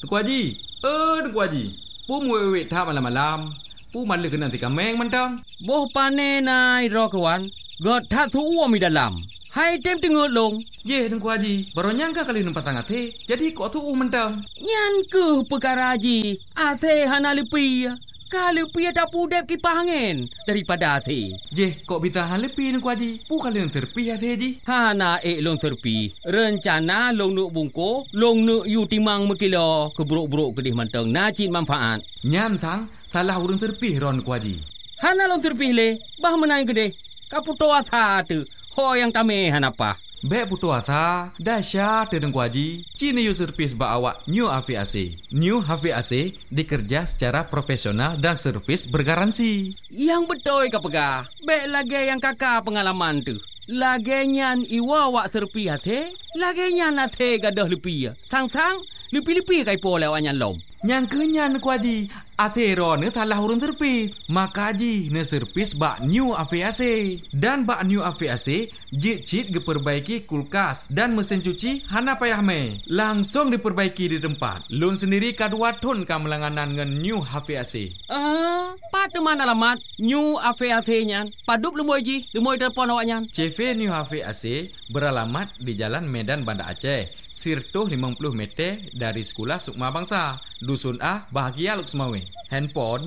Tengku Haji. Tengku Haji. Pu muwe thap malam-malam. Pu man le kena tika meng mantang. Boh pane nai ro kawan. God tha thu mi dalam. Hai tem tengok long. Ye Tengku Haji, baru nyangka kali nampak sangat he. Jadi kok tu mantang. Nyan ke perkara Haji. Ase hana lepi. Kalau pi ada pudep kipas angin daripada ase. Je, kok bisa han lepi Tengku Haji? Pu kali yang terpi ase Haji. Hana long terpi. Rencana long nuk bungko, long nuk yu timang mekilo keburuk-buruk kedih mantang najin manfaat. Nyan sang, salah urang terpi ron Tengku Haji. Hana long terpi le, bah menang kedih. Kaputo asa tu, ho yang tame hanapa. Bek putu asa, dahsyat Tengku Haji. Cini yu servis ba awak New Hafiz AC. New Hafiz AC dikerja secara profesional dan servis bergaransi. Yang betul ka pegah. Bek lagi yang kakak pengalaman tu. Lagi nyan iwa wak serpi hati. Lagi nyan hati gadah lepi. Sang-sang, lepi-lepi kai po lewat nyan lom. Yang kenyan Tengku Haji. Asero ne salah urun terpis. Maka Haji ne servis bak New Hafiz AC. Dan bak New Hafiz AC jit-jit diperbaiki kulkas dan mesin cuci hana payah me. Langsung diperbaiki di tempat. Lun sendiri kadua ton kamelanganan ngan New Hafiz AC. Pada mana alamat New Hafiz AC nyan? Padup lemoi Haji, lemoi telefon awak nyan. CV New Hafiz AC beralamat di Jalan Medan Banda Aceh. Sirtuh 50 meter dari Sekolah Sukma Bangsa, Dusun A, Bahagia Luk Semawe. Handphone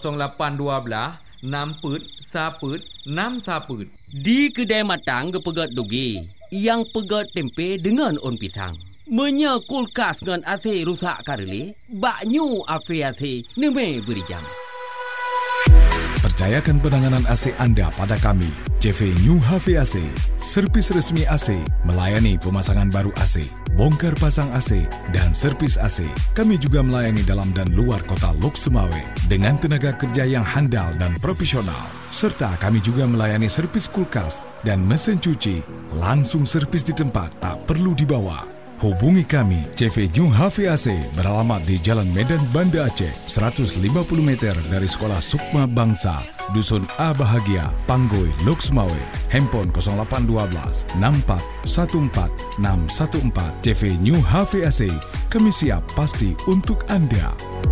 0812 6 saput 6 saput. Di kedai matang gepegat dugi, yang pegat tempe dengan on pisang. Menya kulkas dengan AC rusak karele, bak New Hafiz AC neme beri jam. Percayakan penanganan AC anda pada kami. CV New Hafiz AC, servis resmi AC, melayani pemasangan baru AC, bongkar pasang AC dan servis AC. Kami juga melayani dalam dan luar kota Luk Semawe dengan tenaga kerja yang handal dan profesional. Serta kami juga melayani servis kulkas dan mesin cuci. Langsung servis di tempat, tak perlu dibawa. Hubungi kami. CV New Hafiz AC beralamat di Jalan Medan Banda Aceh, 150 meter dari Sekolah Sukma Bangsa, Dusun A Bahagia, Panggoi, Luk Semawe. Handphone 0812 64 14 614. CV New Hafiz AC. Kami siap pasti untuk anda.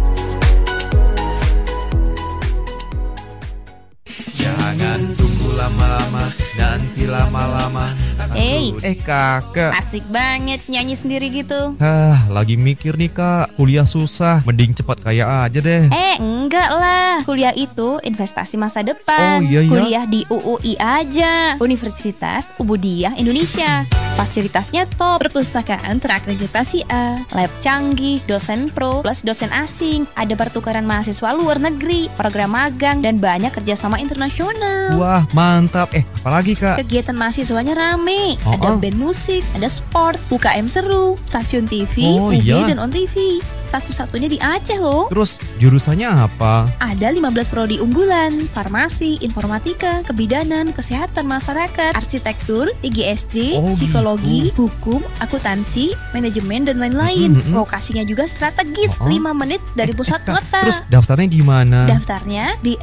Jangan tunggu lama-lama, nanti lama-lama. Kakak, asik banget nyanyi sendiri gitu. Lagi mikir nih kak, kuliah susah, mending cepat kaya aja deh. Enggak lah, kuliah itu investasi masa depan. Oh iya. Kuliah di UUI aja, Universitas Ubudiyah Indonesia. Fasilitasnya top, perpustakaan terakreditasi A, lab canggih, dosen pro plus dosen asing, ada pertukaran mahasiswa luar negeri, program magang, dan banyak kerjasama internasional. Wah mantap, apalagi kak? Kegiatan mahasiswanya rame, ada band musik, ada sport, UKM seru, stasiun TV, movie, dan on TV. Satu-satunya di Aceh loh. Terus jurusannya apa? Ada 15 prodi unggulan, farmasi, informatika, kebidanan, kesehatan masyarakat, arsitektur, IGSD, psikologi, hukum, akuntansi, manajemen, dan lain-lain. Lokasinya juga strategis, 5 menit dari pusat kota. Terus daftarnya gimana? Daftarnya di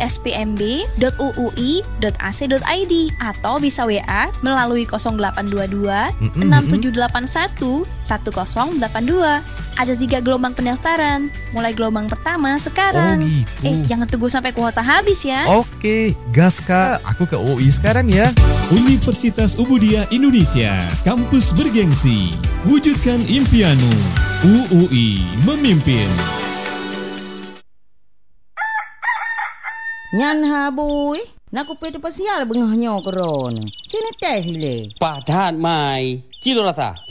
spmb.uui.ac.id atau bisa WA melalui 0822 6781 1082. Ada 3 gelombang pendaftaran. Mulai gelombang pertama sekarang. Gitu. Jangan tunggu sampai kuota habis ya. Oke, gas kak. Aku ke UI sekarang ya. Universitas Ubudiyah Indonesia, kampus bergengsi. Wujudkan impianmu. UUI memimpin. Nyan habui, nak kupi tu pasial bengahnya koron. Sini tes sile. Padan mai, kilo rasa.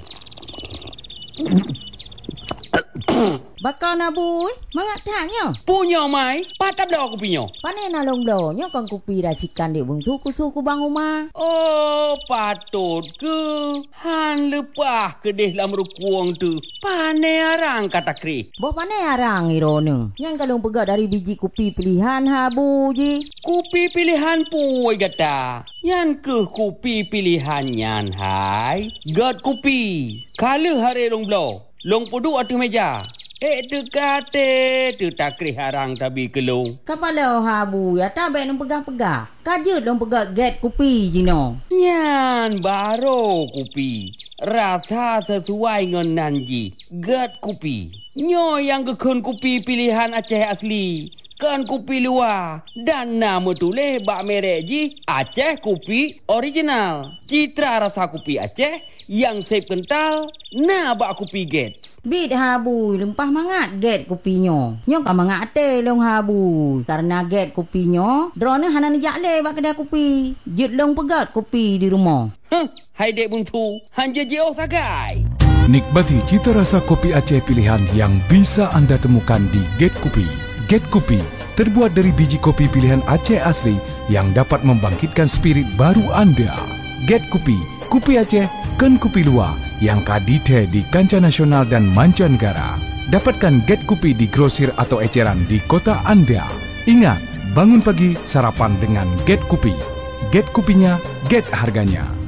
Bakal nabui, mangak tanya. Punya mai, patap dah aku punya. Pane nalong donya kang kupi racikan di bung suku bang rumah. Oh, patut ke. Han lepah ke deh lam rukuang tu. Pane arang kata kri. Bo pane arang irone. Yang kalong pegak dari biji kupi pilihan habu ji. Kupi pilihan puai gata. Yan ke kupi pilihan yan hai. Gat kupi. Kala hari long blow. Long pudu atu meja. Tu kate, tu takri harang tabi kelung. Kapala habu ya tabe nang pegang-pegang. Kajut dong pegang get kupi jino. Nyan baro kupi. Rasa sesuai dengan nanji. Get kupi. Nyo yang kekun kopi pilihan Aceh asli. Kan kopi luar. Dan nama tulis bak merek ji Aceh Kopi Original. Citra rasa kopi Aceh yang sep kental. Nah bak kopi Get. Bit habui lempah mangat get kopinya. Nyo kan mangat ate long habui. Karena get kopinya, drone hana nejak le bak kedai kopi. Jut long pegat kopi di rumah. Hai dek buntu, hanja jauh sagai. Nikmati cita rasa kopi Aceh pilihan yang bisa anda temukan di Get Kopi. Get Kopi terbuat dari biji kopi pilihan Aceh asli yang dapat membangkitkan spirit baru anda. Get Kopi, kopi Aceh, kan kopi luar yang kadite di kancah nasional dan mancanegara. Dapatkan Get Kopi di grosir atau eceran di kota anda. Ingat, bangun pagi sarapan dengan Get Kopi. Get Kopinya, get harganya.